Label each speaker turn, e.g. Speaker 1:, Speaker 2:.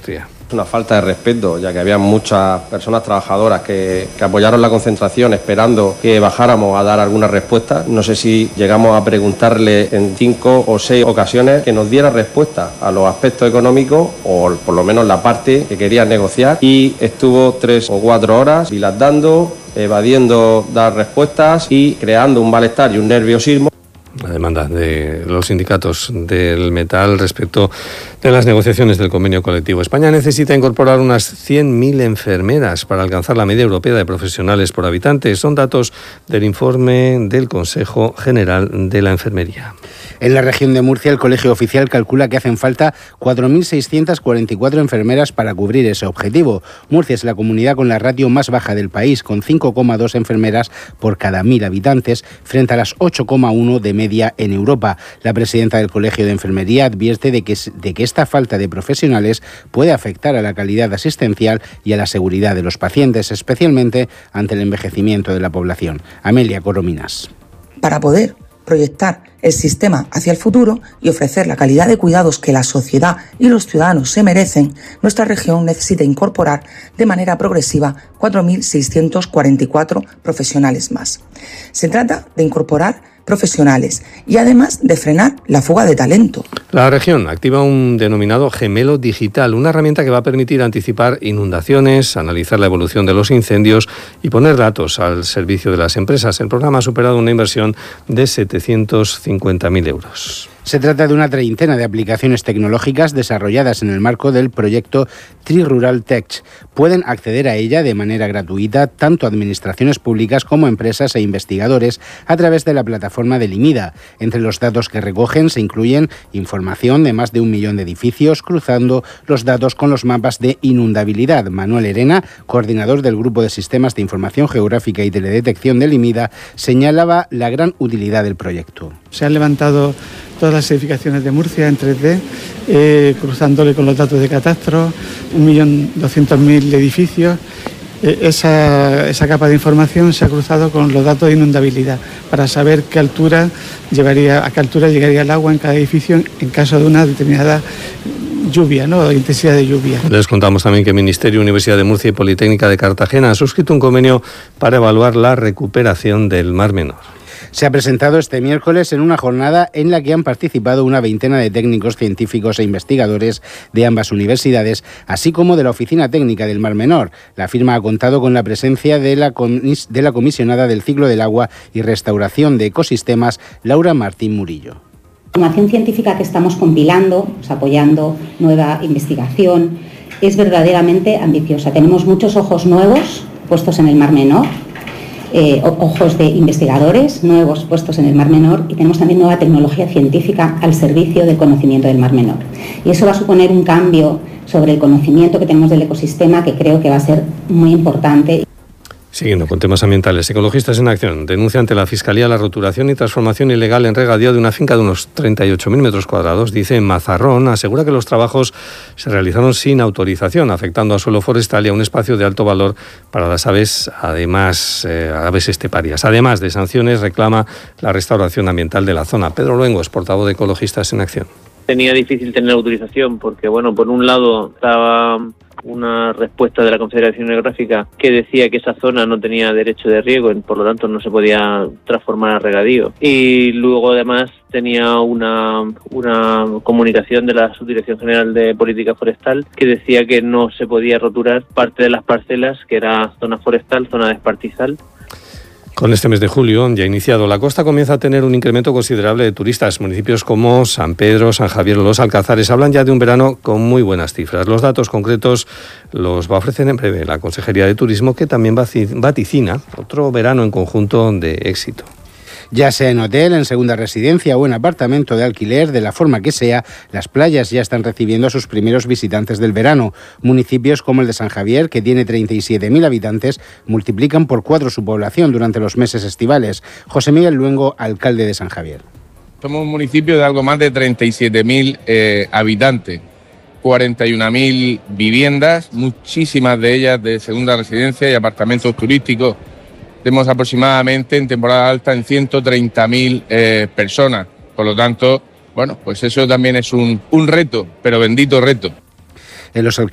Speaker 1: industria.
Speaker 2: Una falta de respeto, ya que había muchas personas trabajadoras que apoyaron la concentración esperando que bajáramos a dar alguna respuesta. No sé si llegamos a preguntarle en 5 o 6 ocasiones que nos diera respuesta a los aspectos económicos o por lo menos la parte que quería negociar, y estuvo 3 o 4 horas dilatando, evadiendo dar respuestas y creando un malestar y un nerviosismo.
Speaker 1: La demanda de los sindicatos del metal respecto de las negociaciones del convenio colectivo. España necesita incorporar unas 100.000 enfermeras para alcanzar la media europea de profesionales por habitante. Son datos del informe del Consejo General de la Enfermería.
Speaker 3: En la región de Murcia, el Colegio Oficial calcula que hacen falta 4.644 enfermeras para cubrir ese objetivo. Murcia es la comunidad con la ratio más baja del país, con 5,2 enfermeras por cada 1.000 habitantes, frente a las 8,1 de media en Europa. La presidenta del Colegio de Enfermería advierte de que esta falta de profesionales puede afectar a la calidad asistencial y a la seguridad de los pacientes, especialmente ante el envejecimiento de la población. Amelia Corominas.
Speaker 4: Para poder proyectar el sistema hacia el futuro y ofrecer la calidad de cuidados que la sociedad y los ciudadanos se merecen, nuestra región necesita incorporar de manera progresiva 4.644 profesionales más. Se trata de incorporar profesionales y además de frenar la fuga de talento.
Speaker 1: La región activa un denominado gemelo digital, una herramienta que va a permitir anticipar inundaciones, analizar la evolución de los incendios y poner datos al servicio de las empresas. El programa ha superado una inversión de 750.000 euros.
Speaker 3: Se trata de una treintena de aplicaciones tecnológicas desarrolladas en el marco del proyecto Tri-Rural Tech. Pueden acceder a ella de manera gratuita tanto administraciones públicas como empresas e investigadores a través de la plataforma del IMIDA. Entre los datos que recogen se incluyen información de más de 1 millón de edificios, cruzando los datos con los mapas de inundabilidad. Manuel Herena, coordinador del Grupo de Sistemas de Información Geográfica y Teledetección del IMIDA, señalaba la gran utilidad del proyecto.
Speaker 5: Se han levantado todas las edificaciones de Murcia en 3D, cruzándole con los datos de catastro, 1.200.000 edificios. Esa capa de información se ha cruzado con los datos de inundabilidad para saber a qué altura llegaría el agua en cada edificio en caso de una determinada lluvia, ¿no? Intensidad de lluvia.
Speaker 1: Les contamos también que el Ministerio, Universidad de Murcia y Politécnica de Cartagena han suscrito un convenio para evaluar la recuperación del Mar Menor.
Speaker 3: Se ha presentado este miércoles en una jornada en la que han participado una veintena de técnicos científicos e investigadores de ambas universidades, así como de la Oficina Técnica del Mar Menor. La firma ha contado con la presencia de la comisionada del ciclo del agua y restauración de ecosistemas, Laura Martín Murillo.
Speaker 6: La información científica que estamos compilando, apoyando nueva investigación, es verdaderamente ambiciosa. Tenemos muchos ojos nuevos puestos en el Mar Menor. Ojos de investigadores nuevos puestos en el Mar Menor, y tenemos también nueva tecnología científica al servicio del conocimiento del Mar Menor. Y eso va a suponer un cambio sobre el conocimiento que tenemos del ecosistema que creo que va a ser muy importante.
Speaker 1: Siguiendo con temas ambientales, Ecologistas en Acción denuncia ante la Fiscalía la roturación y transformación ilegal en regadío de una finca de unos 38.000 metros cuadrados. Dice Mazarrón, asegura que los trabajos se realizaron sin autorización, afectando a suelo forestal y a un espacio de alto valor para las aves, además aves esteparias. Además de sanciones, reclama la restauración ambiental de la zona. Pedro Luengo es portavoz de Ecologistas en Acción.
Speaker 7: Tenía difícil tener autorización porque, por un lado estaba una respuesta de la Confederación Hidrográfica que decía que esa zona no tenía derecho de riego y por lo tanto no se podía transformar a regadío. Y luego además tenía una comunicación de la Subdirección General de Política Forestal que decía que no se podía roturar parte de las parcelas, que era zona forestal, zona de espartizal.
Speaker 1: Con este mes de julio, ya iniciado, la costa comienza a tener un incremento considerable de turistas. Municipios como San Pedro, San Javier o Los Alcázares hablan ya de un verano con muy buenas cifras. Los datos concretos los va a ofrecer en breve la Consejería de Turismo, que también vaticina otro verano en conjunto de éxito.
Speaker 3: Ya sea en hotel, en segunda residencia o en apartamento de alquiler, de la forma que sea, las playas ya están recibiendo a sus primeros visitantes del verano. Municipios como el de San Javier, que tiene 37.000 habitantes, multiplican por 4 su población durante los meses estivales. José Miguel Luengo, alcalde de San Javier.
Speaker 8: Somos un municipio de algo más de 37.000 habitantes, 41.000 viviendas, muchísimas de ellas de segunda residencia y apartamentos turísticos. Tenemos aproximadamente en temporada alta en 130.000 personas. Por lo tanto, pues eso también es un reto, pero bendito reto.
Speaker 3: En los